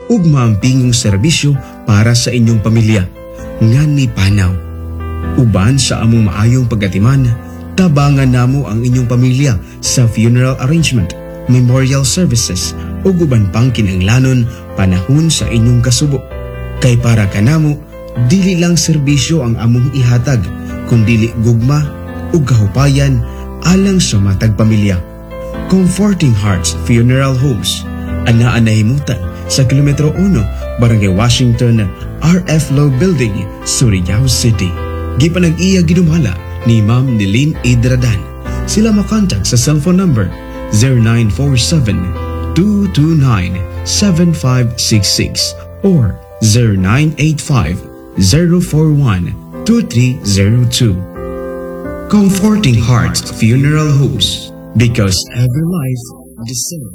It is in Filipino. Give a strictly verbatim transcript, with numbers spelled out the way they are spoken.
ug maampingong serbisyo para sa inyong pamilya nga ni panaw. Uban sa among maayong pagatiman, tabangan namo ang inyong pamilya sa funeral arrangement, memorial services ug uban pang kinahanglanon panahon sa inyong kasubo. Kay para kanamo, dili lang serbisyo ang among ihatag, kundili gugma ug kahupayan alang sa matag pamilya. Comforting Hearts Funeral Homes, anaa nahimutan sa kilometro one, Barangay Washington, R F Low Building, Surigao City. Gipanag-iya ginumhala ni Ma'am Nilin Idradan. Sila makontak sa cellphone number zero nine four seven, two two nine, seven five six six or zero nine eight five, zero four one, two three zero two. Comforting Hearts Funeral Homes, because every life deserves